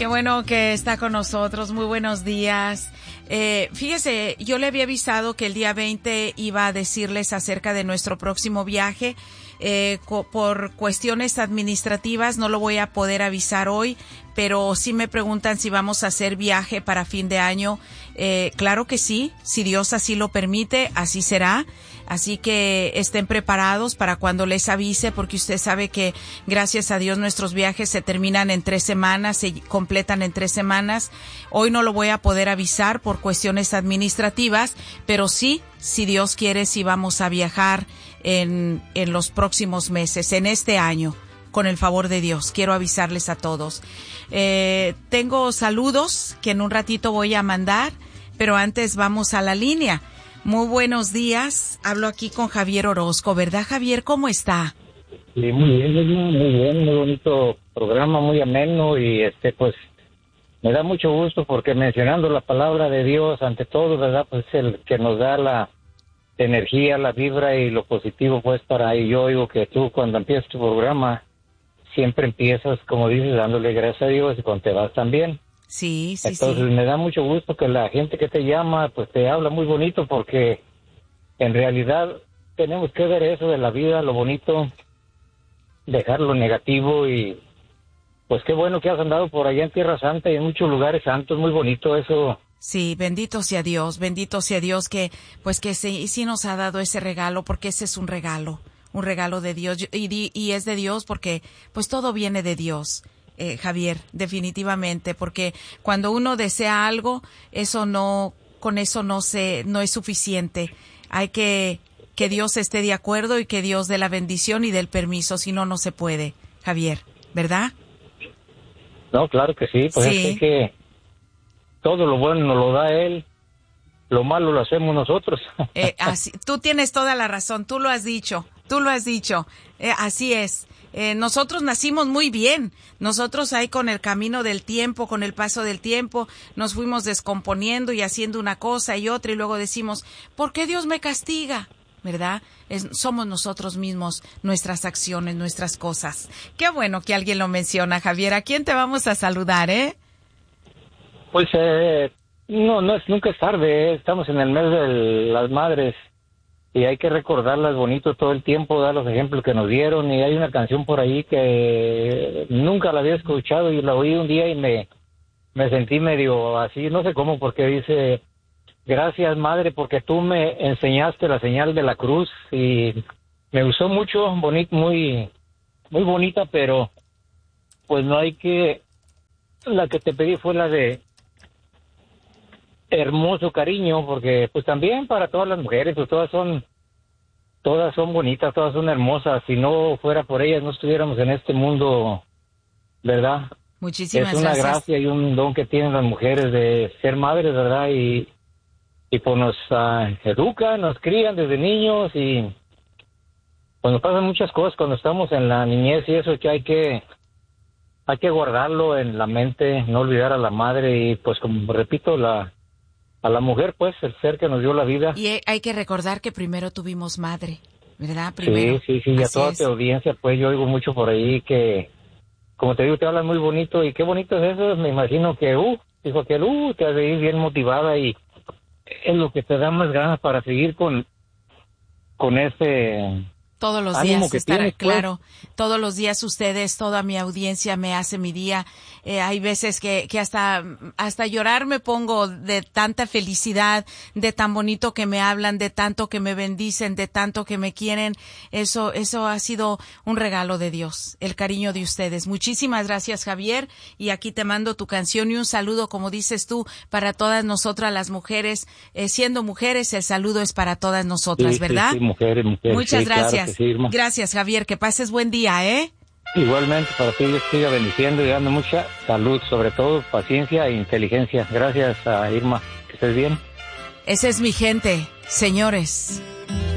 bueno que está con nosotros. Muy buenos días. Fíjese, yo le había avisado que el día 20 iba a decirles acerca de nuestro próximo viaje. Por cuestiones administrativas no lo voy a poder avisar hoy, pero sí me preguntan si vamos a hacer viaje para fin de año. Claro que sí, si Dios así lo permite, así será. Así que estén preparados para cuando les avise, porque usted sabe que gracias a Dios nuestros viajes se terminan en 3 semanas, se completan en 3 semanas. Hoy no lo voy a poder avisar por cuestiones administrativas, pero sí, si Dios quiere, sí vamos a viajar en los próximos meses, en este año, con el favor de Dios. Quiero avisarles a todos. Tengo saludos que en un ratito voy a mandar, pero antes vamos a la línea. Muy buenos días, hablo aquí con Javier Orozco, ¿verdad, Javier? ¿Cómo está? Sí, muy bien, muy bonito programa, muy ameno y pues me da mucho gusto porque mencionando la palabra de Dios ante todo, ¿verdad? Pues es el que nos da la energía, la vibra y lo positivo pues para ahí. Yo digo que tú cuando empiezas tu programa siempre empiezas, como dices, dándole gracias a Dios y cuando te vas también. Sí. Entonces me da mucho gusto que la gente que te llama pues te habla muy bonito porque en realidad tenemos que ver eso de la vida, lo bonito, dejar lo negativo y pues qué bueno que has andado por allá en Tierra Santa y en muchos lugares santos, muy bonito eso. Sí, bendito sea Dios que pues que sí nos ha dado ese regalo, porque ese es un regalo de Dios y es de Dios porque pues todo viene de Dios. Javier, definitivamente, porque cuando uno desea algo, con eso no es suficiente. Hay que Dios esté de acuerdo y que Dios dé la bendición y dé el permiso, si no, no se puede, Javier, ¿verdad? No, claro que sí, pues sí. Es que todo lo bueno nos lo da Él, lo malo lo hacemos nosotros. Así, tú tienes toda la razón, tú lo has dicho, así es. Nosotros nacimos muy bien, nosotros ahí con el camino del tiempo, con el paso del tiempo, nos fuimos descomponiendo y haciendo una cosa y otra y luego decimos, ¿por qué Dios me castiga? ¿Verdad? Somos nosotros mismos, nuestras acciones, nuestras cosas. Qué bueno que alguien lo menciona, Javier. ¿A quién te vamos a saludar, Pues nunca es tarde, estamos en el mes de las madres. Y hay que recordarlas bonito todo el tiempo, dar los ejemplos que nos dieron. Y hay una canción por ahí que nunca la había escuchado y la oí un día y me sentí medio así, no sé cómo, porque dice, gracias madre porque tú me enseñaste la señal de la cruz. Y me gustó mucho, muy bonita, pero pues no hay que, la que te pedí fue la de hermoso cariño, porque pues también para todas las mujeres, pues todas son bonitas, todas son hermosas. Si no fuera por ellas no estuviéramos en este mundo, ¿verdad? Muchísimas gracias. Es una gracias. gracia y un don que tienen las mujeres de ser madres, ¿verdad? Y pues nos educan, nos crían desde niños y pues nos pasan muchas cosas cuando estamos en la niñez y eso que hay que guardarlo en la mente, no olvidar a la madre y pues como repito, a la mujer, pues, el ser que nos dio la vida. Y hay que recordar que primero tuvimos madre, ¿verdad? Primero. Sí, y a toda tu audiencia, pues, yo oigo mucho por ahí que, como te digo, te hablan muy bonito, y qué bonito es eso, me imagino que, dijo que te hace ir bien motivada, y es lo que te da más ganas para seguir con ese... Todos los días estar claro, todos los días ustedes, toda mi audiencia me hace mi día. Hay veces que hasta llorar me pongo de tanta felicidad, de tan bonito que me hablan, de tanto que me bendicen, de tanto que me quieren. Eso ha sido un regalo de Dios, el cariño de ustedes. Muchísimas gracias, Javier, y aquí te mando tu canción y un saludo, como dices tú, para todas nosotras las mujeres. Siendo mujeres, el saludo es para todas nosotras, ¿verdad? Sí, mujeres. Muchas gracias. Claro. Sí, gracias, Javier, que pases buen día, Igualmente, para ti Dios siga bendiciendo y dando mucha salud, sobre todo paciencia e inteligencia. Gracias a Irma, que estés bien. Esa es mi gente, señores.